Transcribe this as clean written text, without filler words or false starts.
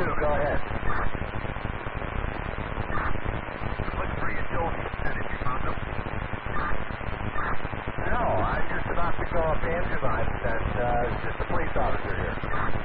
2, go ahead. Looking for utilities. Did you found them? No, I'm just about to go up Angevine, and it's just a police officer here.